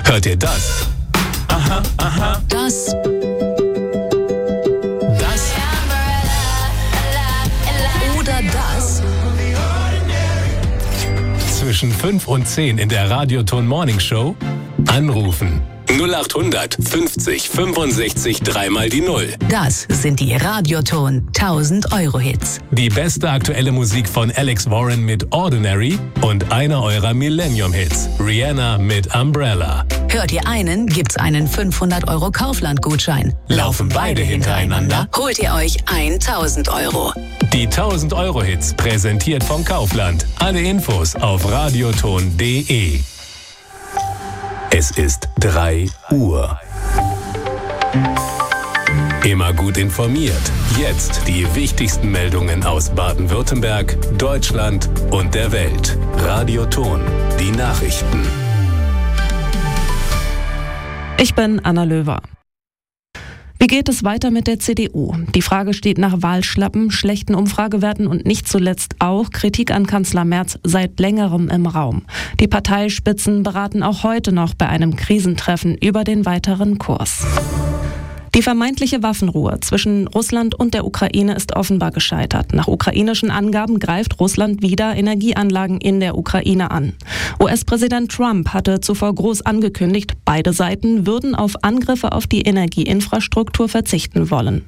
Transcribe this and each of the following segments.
Hört ihr das? Aha, aha. Das oder das. Zwischen 5 und 10 in der Radioton Morning Show anrufen. 0800 50 65 3 die 0. Das sind die Radioton 1000-Euro-Hits. Die beste aktuelle Musik von Alex Warren mit Ordinary und einer eurer Millennium-Hits, Rihanna mit Umbrella. Hört ihr einen, gibt's einen 500-Euro Kaufland-Gutschein. Laufen beide hintereinander, holt ihr euch 1000 Euro. Die 1000-Euro-Hits präsentiert vom Kaufland. Alle Infos auf radioton.de. Es ist 3 Uhr. Immer gut informiert. Jetzt die wichtigsten Meldungen aus Baden-Württemberg, Deutschland und der Welt. Radioton, die Nachrichten. Ich bin Anna Löwer. Wie geht es weiter mit der CDU? Die Frage steht nach Wahlschlappen, schlechten Umfragewerten und nicht zuletzt auch Kritik an Kanzler Merz seit längerem im Raum. Die Parteispitzen beraten auch heute noch bei einem Krisentreffen über den weiteren Kurs. Die vermeintliche Waffenruhe zwischen Russland und der Ukraine ist offenbar gescheitert. Nach ukrainischen Angaben greift Russland wieder Energieanlagen in der Ukraine an. US-Präsident Trump hatte zuvor groß angekündigt, beide Seiten würden auf Angriffe auf die Energieinfrastruktur verzichten wollen.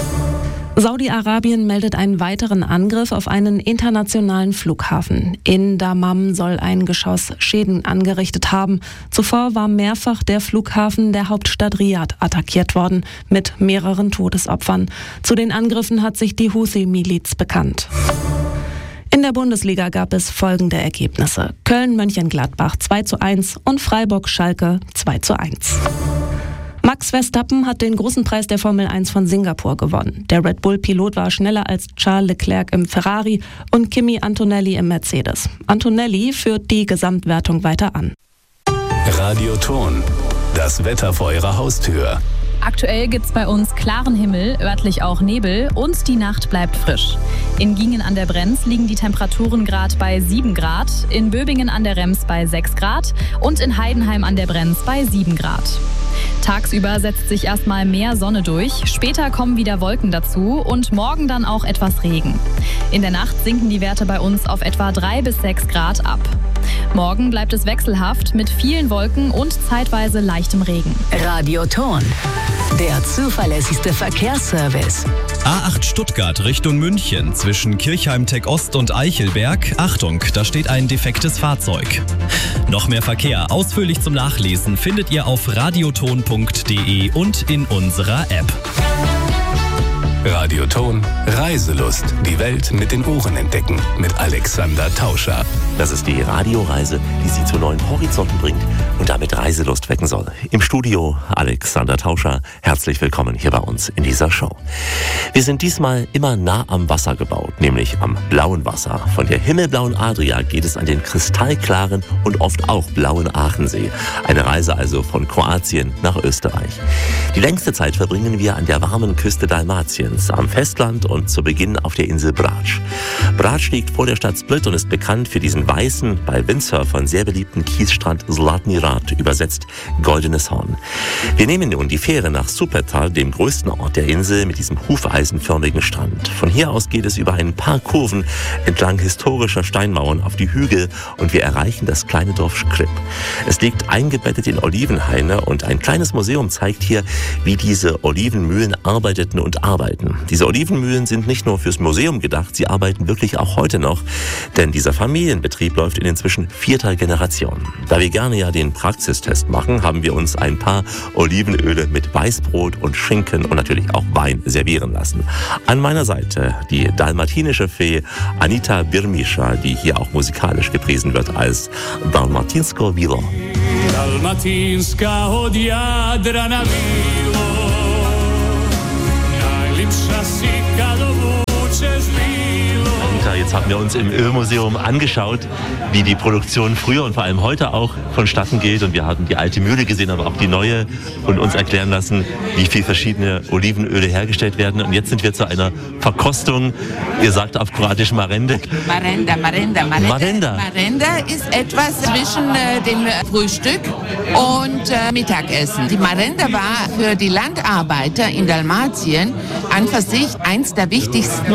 Saudi-Arabien meldet einen weiteren Angriff auf einen internationalen Flughafen. In Dammam soll ein Geschoss Schäden angerichtet haben. Zuvor war mehrfach der Flughafen der Hauptstadt Riad attackiert worden, mit mehreren Todesopfern. Zu den Angriffen hat sich die Houthi-Miliz bekannt. In der Bundesliga gab es folgende Ergebnisse: Köln-Mönchengladbach 2:1 und Freiburg-Schalke 2:1. Max Verstappen hat den großen Preis der Formel 1 von Singapur gewonnen. Der Red Bull-Pilot war schneller als Charles Leclerc im Ferrari und Kimi Antonelli im Mercedes. Antonelli führt die Gesamtwertung weiter an. Radioton, das Wetter vor eurer Haustür. Aktuell gibt's bei uns klaren Himmel, örtlich auch Nebel und die Nacht bleibt frisch. In Gingen an der Brenz liegen die Temperaturen gerade bei 7 Grad, in Böbingen an der Rems bei 6 Grad und in Heidenheim an der Brenz bei 7 Grad. Tagsüber setzt sich erstmal mehr Sonne durch, später kommen wieder Wolken dazu und morgen dann auch etwas Regen. In der Nacht sinken die Werte bei uns auf etwa 3 bis 6 Grad ab. Morgen bleibt es wechselhaft mit vielen Wolken und zeitweise leichtem Regen. Radioton, der zuverlässigste Verkehrsservice. A8 Stuttgart Richtung München zwischen Kirchheim-Tech Ost und Eichelberg. Achtung, da steht ein defektes Fahrzeug. Noch mehr Verkehr ausführlich zum Nachlesen findet ihr auf radioton.de und in unserer App. Radioton, Reiselust. Die Welt mit den Ohren entdecken. Mit Alexander Tauscher. Das ist die Radioreise, die Sie zu neuen Horizonten bringt und damit Reiselust wecken soll. Im Studio Alexander Tauscher. Herzlich willkommen hier bei uns in dieser Show. Wir sind diesmal immer nah am Wasser gebaut, nämlich am blauen Wasser. Von der himmelblauen Adria geht es an den kristallklaren und oft auch blauen Aachensee. Eine Reise also von Kroatien nach Österreich. Die längste Zeit verbringen wir an der warmen Küste Dalmatiens, am Festland und zu Beginn auf der Insel Brač. Brač liegt vor der Stadt Split und ist bekannt für diesen weißen, bei Windsurfern sehr beliebten Kiesstrand Zlatni Rat, übersetzt Goldenes Horn. Wir nehmen nun die Fähre nach Supetár, dem größten Ort der Insel mit diesem hufeisenförmigen Strand. Von hier aus geht es über ein paar Kurven entlang historischer Steinmauern auf die Hügel und wir erreichen das kleine Dorf Škrip. Es liegt eingebettet in Olivenhaine und ein kleines Museum zeigt hier, wie diese Olivenmühlen arbeiteten und arbeiten. Diese Olivenmühlen sind nicht nur fürs Museum gedacht, sie arbeiten wirklich auch heute noch, denn dieser Familienbetrieb läuft in inzwischen 4. Generation. Da wir gerne ja den Praxistest machen, haben wir uns ein paar Olivenöle mit Weißbrot und Schinken und natürlich auch Wein servieren lassen. An meiner Seite die dalmatinische Fee Anita Birmischa, die hier auch musikalisch gepriesen wird als Dalmatinsko Vilo. Dalmatinska od Jadrana bilo, najlipša si kad obučeš bilo. Anita, jetzt haben wir uns im Ölmuseum angeschaut, wie die Produktion früher und vor allem heute auch vonstatten geht. Und wir haben die alte Mühle gesehen, aber auch die neue und uns erklären lassen, wie viele verschiedene Olivenöle hergestellt werden. Und jetzt sind wir zu einer Verkostung. Ihr sagt auf Kroatisch Marende. Marenda. Marenda ist etwas zwischen dem Frühstück und Mittagessen. Die Marenda war für die Landarbeiter in Dalmatien an für sich eins der wichtigsten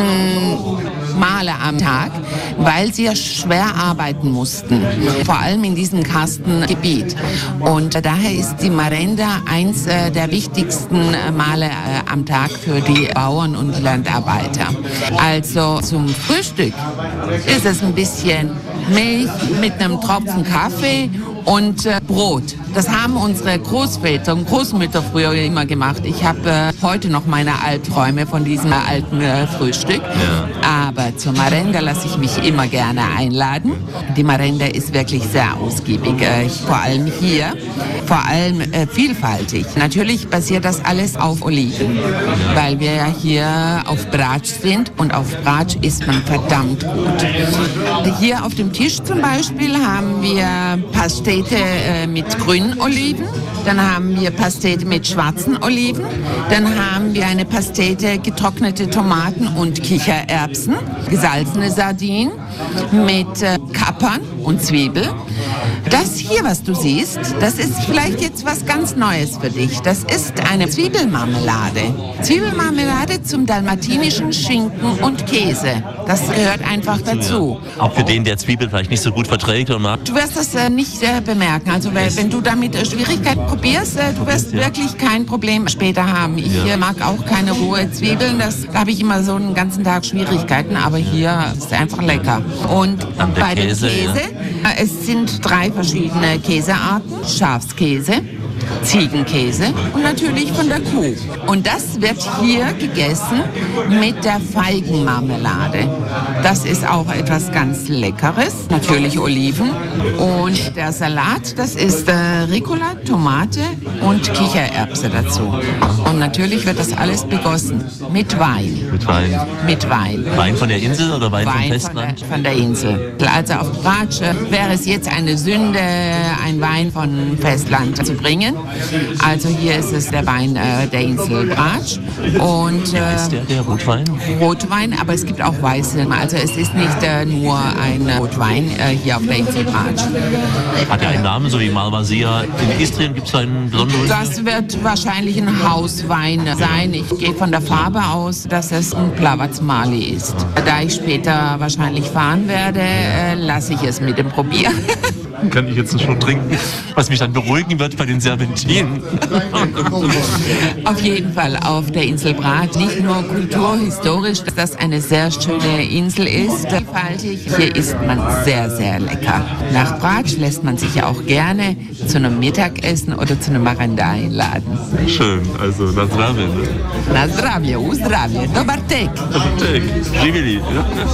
Male am Tag, weil sie ja schwer arbeiten mussten, vor allem in diesem Karstengebiet. Und daher ist die Marenda eins der wichtigsten Male am Tag für die Bauern und die Landarbeiter. Also zum Frühstück ist es ein bisschen Milch mit einem Tropfen Kaffee und Brot. Das haben unsere Großväter und Großmütter früher immer gemacht. Ich habe heute noch meine Albträume von diesem alten Frühstück. Ja. Aber zur Marenda lasse ich mich immer gerne einladen. Die Marenda ist wirklich sehr ausgiebig, vor allem hier, vor allem vielfältig. Natürlich basiert das alles auf Oliven, weil wir ja hier auf Brač sind und auf Brač isst man verdammt gut. Hier auf dem Tisch zum Beispiel haben wir Pastete mit grünen Oliven, dann haben wir Pastete mit schwarzen Oliven, dann haben wir eine Pastete getrocknete Tomaten und Kichererbsen, gesalzene Sardinen mit Kapern und Zwiebel. Das hier, was du siehst, das ist vielleicht jetzt was ganz Neues für dich. Das ist eine Zwiebelmarmelade. Zwiebelmarmelade zum dalmatinischen Schinken und Käse. Das gehört einfach dazu. Ja. Auch für den, der Zwiebeln vielleicht nicht so gut verträgt und mag. Du wirst das nicht bemerken. Also wenn du damit Schwierigkeiten probierst, du wirst wirklich kein Problem später haben. Ich mag auch keine rohe Zwiebeln. Da habe ich immer so einen ganzen Tag Schwierigkeiten. Aber hier ist es einfach lecker. Und bei dem Käse, es sind 3 verschiedene Käsearten. Schafskäse, Ziegenkäse und natürlich von der Kuh. Und das wird hier gegessen mit der Feigenmarmelade. Das ist auch etwas ganz Leckeres. Natürlich Oliven. Und der Salat, das ist Ricola, Tomate und Kichererbse dazu. Und natürlich wird das alles begossen mit Wein. Mit Wein? Mit Wein. Wein von der Insel oder Wein vom Festland? Von der Insel. Also auf Brač wäre es jetzt eine Sünde, ein Wein von Festland zu bringen. Also hier ist es der Wein der Insel Brač. Und, wie heißt der Rotwein? Rotwein, aber es gibt auch Weiße. Also es ist nicht nur ein Rotwein hier auf der Insel Brač. Hat er einen Namen, so wie Malvasia? In Istrien gibt es einen besonderen? Das wird wahrscheinlich ein Hauswein sein. Ich gehe von der Farbe aus, dass es ein Plavac Mali ist. Da ich später wahrscheinlich fahren werde, lasse ich es mit dem Probieren. Kann ich jetzt schon trinken, was mich dann beruhigen wird bei den Serpentinen. Auf jeden Fall auf der Insel Brač, nicht nur kulturhistorisch, dass das eine sehr schöne Insel ist, vielfältig. Hier isst man sehr, sehr lecker. Nach Brač lässt man sich ja auch gerne zu einem Mittagessen oder zu einem Marenda einladen. Schön, also na zdravie. Ne? Na zdravie, u zdravie, dobar tek. Dobar tek, živjeli.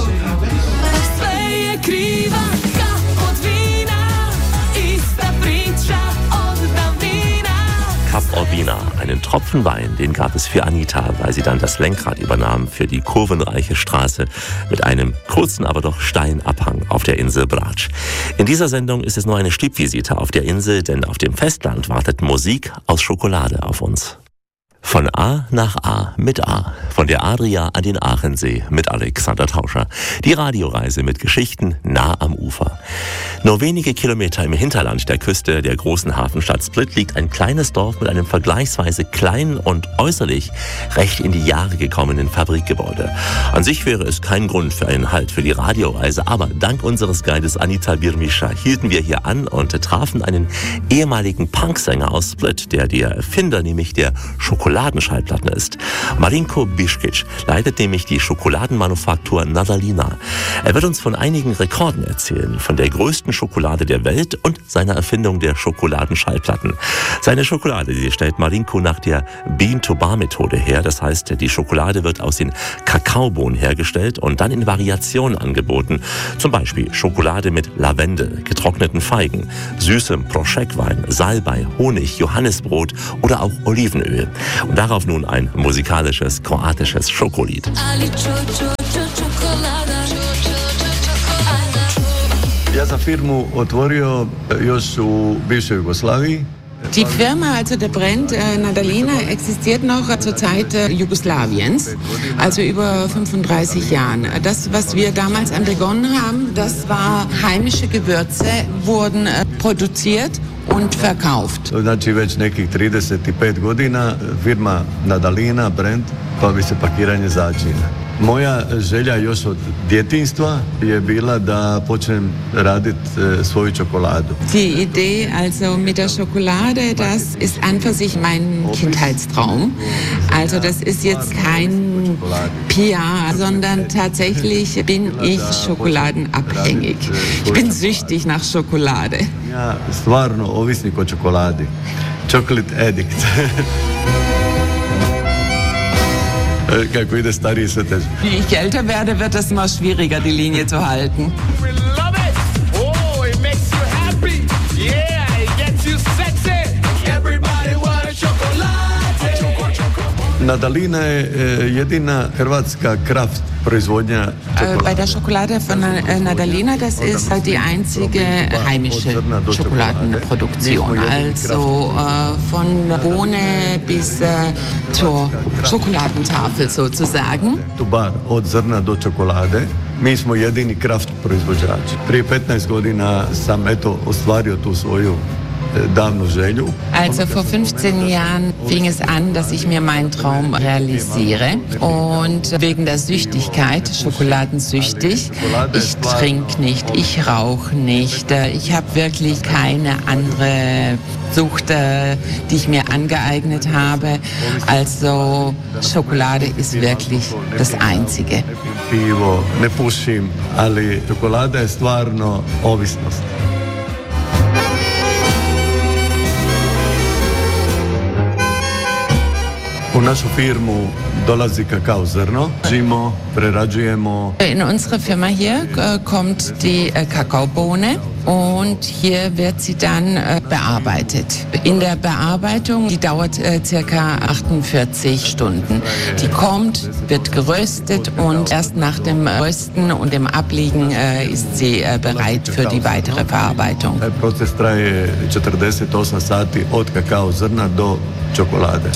Kap Urbina, einen Tropfen Wein, den gab es für Anita, weil sie dann das Lenkrad übernahm für die kurvenreiche Straße mit einem kurzen, aber doch steilen Abhang auf der Insel Brač. In dieser Sendung ist es nur eine Stippvisite auf der Insel, denn auf dem Festland wartet Musik aus Schokolade auf uns. Von A nach A mit A. Von der Adria an den Aachensee mit Alexander Tauscher. Die Radioreise mit Geschichten nah am Ufer. Nur wenige Kilometer im Hinterland der Küste der großen Hafenstadt Split liegt ein kleines Dorf mit einem vergleichsweise kleinen und äußerlich recht in die Jahre gekommenen Fabrikgebäude. An sich wäre es kein Grund für einen Halt für die Radioreise, aber dank unseres Guides Anita Birmischa hielten wir hier an und trafen einen ehemaligen Punksänger aus Split, der Erfinder nämlich der Schokoladenschallplatten ist. Marinko Biškić leitet nämlich die Schokoladenmanufaktur Nadalina. Er wird uns von einigen Rekorden erzählen, von der größten Schokolade der Welt und seiner Erfindung der Schokoladenschallplatten. Seine Schokolade, die stellt Marinko nach der Bean-to-Bar-Methode her. Das heißt, die Schokolade wird aus den Kakaobohnen hergestellt und dann in Variationen angeboten. Zum Beispiel Schokolade mit Lavendel, getrockneten Feigen, süßem Prošek-Wein, Salbei, Honig, Johannisbrot oder auch Olivenöl. Und darauf nun ein musikalisches kroatisches Schokolied. Ja sam firmu otvorio još u bivšoj Jugoslaviji. Die Firma, also der Brand Nadalina, existiert noch zur Zeit Jugoslawiens, also über 35 Jahren. Das, was wir damals begonnen haben, das war heimische Gewürze, wurden produziert und verkauft. Znači već nekih 35 godina firma Nadalina, brand, bavi se pakiranje začina. Moja želja još od djetinjstva je bila da počnem raditi svoju čokoladu. Die Idee also mit der Schokolade, das ist an für sich mein Kindheitstraum. Also das ist jetzt kein PR, sondern tatsächlich bin ich schokoladenabhängig. Ich bin süchtig nach Schokolade. Ja, stvarno ovisnik o čokoladi. Chocolate addict. Kako ide stariji sve teže. Wie ich älter werde, wird es immer schwieriger, die Linie zu halten. Nadalina je jedina hrvatska kraft proizvodnja Schokolade. Bei der Schokolade von Nadalina, das ist die einzige heimische Schokoladenproduktion. Also von Bohne bis zur Schokoladentafel sozusagen. Bar od zrna do čokolade. Mi smo jedini kraft proizvođači. Prije 15 godina sam ostvario tu svoju davnu želju. Also vor 15 Jahren fing es an, dass ich mir meinen Traum realisiere. Und wegen der Süchtigkeit, schokoladensüchtig, ich trinke nicht, ich rauche nicht. Ich habe wirklich keine andere Sucht, die ich mir angeeignet habe. Also Schokolade ist wirklich das Einzige. Pivo, ne pušim, ali čokolada je stvarno ovisnost. U našu firmu dolazi kakao zrno, prerađujemo. In unsere Firma hier kommt die Kakaobohne und hier wird sie dann bearbeitet. In der Bearbeitung, die dauert circa 48 Stunden. Die kommt, wird geröstet und erst nach dem Rösten und dem Abliegen ist sie bereit für die weitere Verarbeitung. Der Prozess traje 48 sati od kakao zrna do čokolade.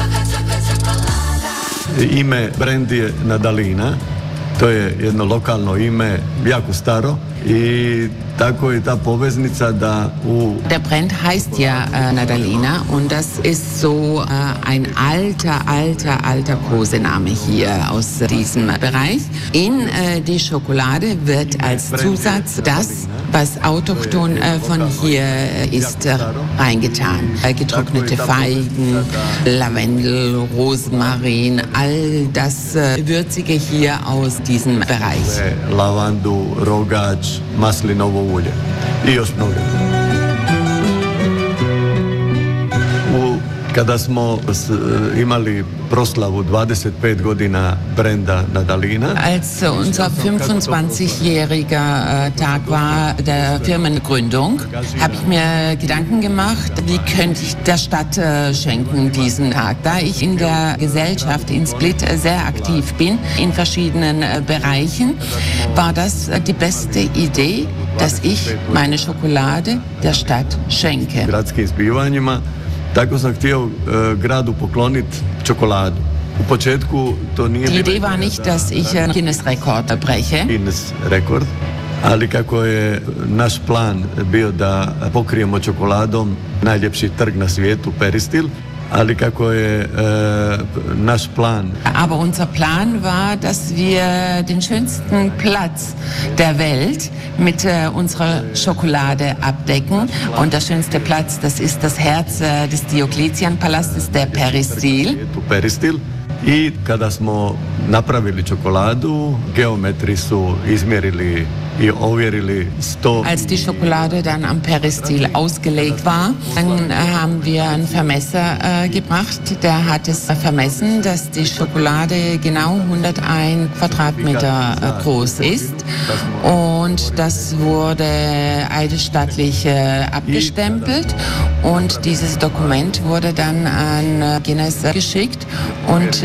Ime brand je Nadalina, to je jedno lokalno ime, jako staro i tako je ta poveznica da u... Der Brand heißt ja Nadalina und das ist so ein alter Kosename hier aus diesem Bereich. In die Schokolade wird als Zusatz das, was autochthon von hier ist, reingetan. Getrocknete Feigen, Lavendel, Rosmarin, all das Würzige hier aus diesem Bereich. Lavandu, rogač, maslinovo ulje i još mnogo. Kada smo imali proslavu 25 godina brenda Nadalina. Als unser 25-jähriger Tag war der Firmengründung, habe ich mir Gedanken gemacht, wie könnte ich der Stadt schenken diesen Tag. Da ich in der Gesellschaft in Split sehr aktiv bin, in verschiedenen Bereichen, war das die beste Idee, dass ich meine Schokolade der Stadt schenke. Gradskim zbivanjima. Tako sam htio gradu pokloniti čokoladu. U početku to nije... Die Idee war nicht, dass ich Guinness-Rekord breche. Guinness-rekord. Ali kako je naš plan bio da pokrijemo čokoladom najljepši trg na svijetu, Peristil, ali kako je naš Plan. Aber unser Plan war, dass wir den schönsten Platz der Welt mit unserer Schokolade abdecken. Und der schönste Platz, das ist das Herz des Diokletian-Palastes, der Peristil. I kada smo napravili čokoladu, geometri su izmjerili i ovjerili 100. Als die Schokolade dann am Peristil ausgelegt war, dann haben wir einen Vermesser gebracht. Der hat es vermessen, dass die Schokolade genau 101 Quadratmeter groß ist. Und das wurde eidesstattlich abgestempelt. Und dieses Dokument wurde dann an Guinness geschickt. Und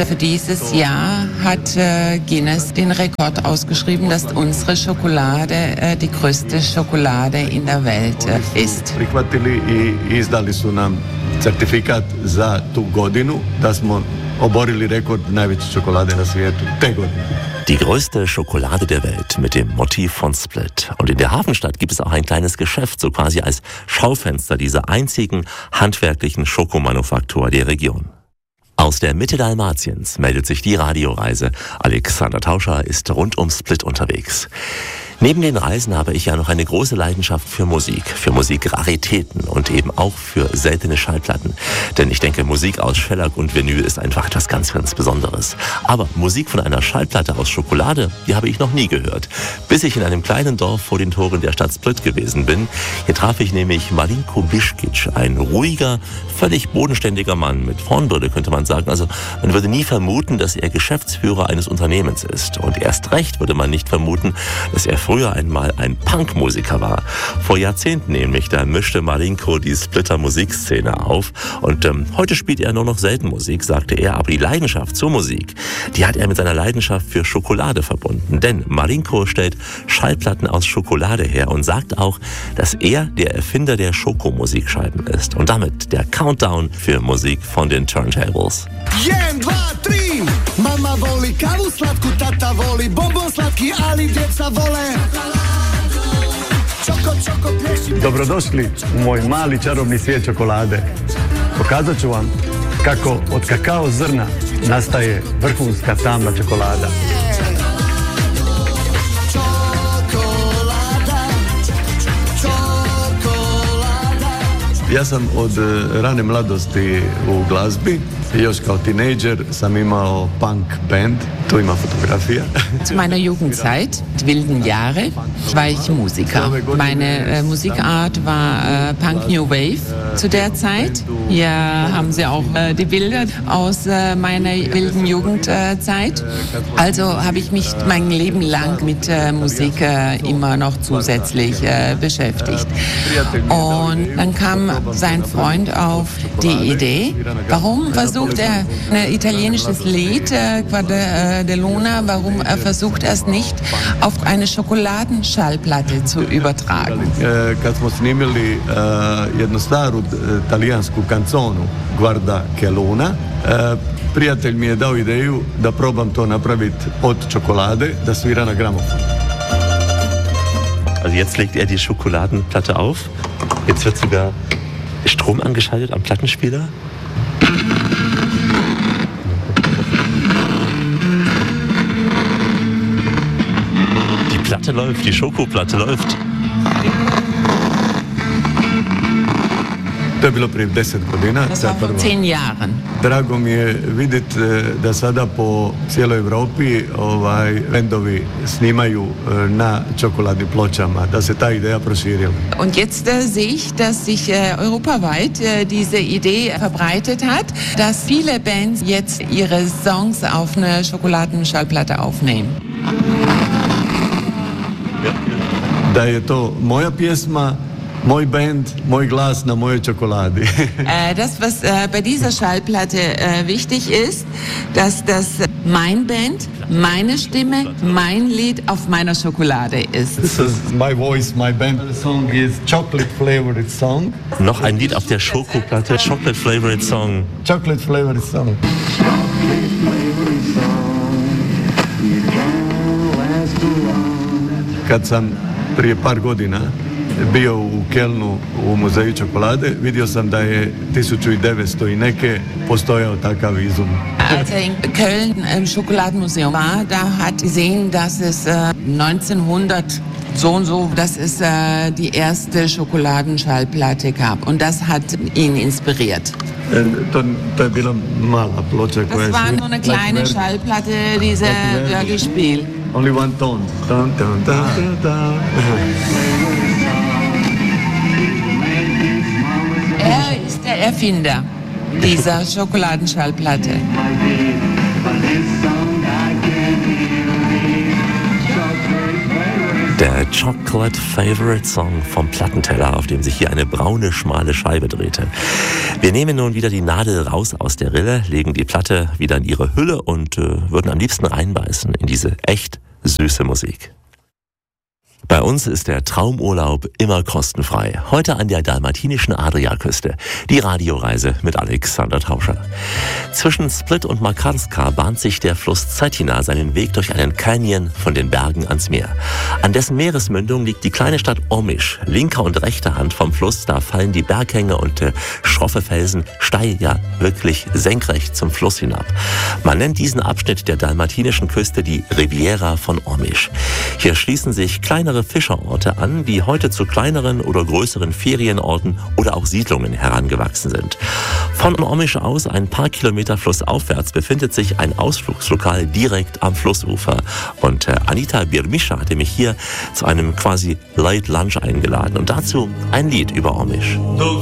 Für dieses Jahr hat Guinness den Rekord ausgeschrieben, dass unsere Schokolade die größte Schokolade in der Welt ist. Prihvatili I izdali su nam certifikat za tu godinu da smo oborili rekord najveće čokolade na svijetu te godine. Die größte Schokolade der Welt mit dem Motiv von Split. Und in der Hafenstadt gibt es auch ein kleines Geschäft, so quasi als Schaufenster dieser einzigen handwerklichen Schokomanufaktur der Region. Aus der Mitte Dalmatiens meldet sich die Radioreise. Alexander Tauscher ist rund um Split unterwegs. Neben den Reisen habe ich ja noch eine große Leidenschaft für Musikraritäten und eben auch für seltene Schallplatten. Denn ich denke, Musik aus Schellack und Vinyl ist einfach etwas ganz, ganz Besonderes. Aber Musik von einer Schallplatte aus Schokolade, die habe ich noch nie gehört. Bis ich in einem kleinen Dorf vor den Toren der Stadt Split gewesen bin. Hier traf ich nämlich Marinko Biškić, ein ruhiger, völlig bodenständiger Mann mit Hornbrille, könnte man sagen. Also man würde nie vermuten, dass er Geschäftsführer eines Unternehmens ist. Und erst recht würde man nicht vermuten, dass er früher einmal ein Punkmusiker war. Vor Jahrzehnten nämlich, da mischte Marinko die Splitter Musikszene auf. Und heute spielt er nur noch selten Musik, sagte er. Aber die Leidenschaft zur Musik, die hat er mit seiner Leidenschaft für Schokolade verbunden. Denn Marinko stellt Schallplatten aus Schokolade her und sagt auch, dass er der Erfinder der Schokomusikscheiben ist. Und damit der Countdown für Musik von den Turntables. 1, 2, 3. Mama voli kavu slatku, tata voli bonbon slatki, ali djeca vole čoko plješi. Dobrodošli u moj mali čarobni svijet čokolade. Pokazat ću vam kako od kakao zrna nastaje vrhunska tamna čokolada. Ja sam od rane mladosti u glazbi. Još kao tinejdžer sam imao punk band. Tu ima fotografija. Zu meiner Jugendzeit, die wilden Jahre, war ich Musiker. Meine Musikart war Punk New Wave zu der Zeit. Hier haben Sie auch die Bilder aus meiner wilden Jugendzeit. Also habe ich mich mein Leben lang mit Musik immer noch zusätzlich beschäftigt. Und dann kam sein Freund auf die Idee, warum versucht er ein italienisches Lied, Quadra de Luna, warum versucht er es nicht auf eine Schokoladenschallplatte zu übertragen? Kad smo snimili jednu staru talijansku kanconu, Guarda che Luna, prijatelj mi je dao ideju da probam to napraviti od čokolade, da svira na gramofon. Also jetzt legt er die Schokoladenplatte auf. Jetzt wird sogar Strom angeschaltet am Plattenspieler. Die Platte läuft, die Schokoplatte läuft. To je bilo prije 10 godina. Das war vor 10 Jahren. Drago mi je vidjeti da sada po cijeloj Europi bendovi snimaju na čokoladnim pločama, da se ta ideja proširila. Und jetzt sehe ich, dass sich europaweit diese Idee verbreitet hat, dass viele Bands jetzt ihre Songs auf eine Schokoladenschallplatte aufnehmen. Da je to moja pjesma, moj band, moj glas na mojoj čokoladi. Das, was bei dieser Schallplatte wichtig ist, dass das mein Band, meine Stimme, mein Lied auf meiner Schokolade ist. This is my voice, my band. The song is Chocolate Flavored Song. Noch ein Lied auf der Schokoplatte, Chocolate Flavored Song. Chocolate Flavored Song. Kad sam prije par godina bio u Kelnu u muzeju čokolade, vidio sam da je 1900 i neke postojao takav izum. Als er in Köln im Schokoladenmuseum war, da hat gesehen, dass es 1900 so und so, dass es die erste Schokoladenschallplatte gab. Und das hat ihn inspiriert. To je bila mala ploča koja je... Das war nur eine kleine Schallplatte, diese Hörgespiel. Only one tone. Dun, dun, dun, dun, dun. Er ist der Erfinder dieser Schokoladenschallplatte. Der Chocolate Favorite Song vom Plattenteller, auf dem sich hier eine braune, schmale Scheibe drehte. Wir nehmen nun wieder die Nadel raus aus der Rille, legen die Platte wieder in ihre Hülle und würden am liebsten reinbeißen in diese echt süße Musik. Bei uns ist der Traumurlaub immer kostenfrei. Heute an der dalmatinischen Adriaküste. Die Radioreise mit Alexander Tauscher. Zwischen Split und Makarska bahnt sich der Fluss Cetina seinen Weg durch einen Canyon von den Bergen ans Meer. An dessen Meeresmündung liegt die kleine Stadt Omiš. Linker und rechter Hand vom Fluss, da fallen die Berghänge und schroffe Felsen steil, ja wirklich senkrecht zum Fluss hinab. Man nennt diesen Abschnitt der dalmatinischen Küste die Riviera von Omiš. Hier schließen sich kleinere Fischerorte an, die heute zu kleineren oder größeren Ferienorten oder auch Siedlungen herangewachsen sind. Von Omiš aus, ein paar Kilometer flussaufwärts, befindet sich ein Ausflugslokal direkt am Flussufer. Und Anita Birmischa hatte mich hier zu einem quasi Light Lunch eingeladen und dazu ein Lied über Omiš.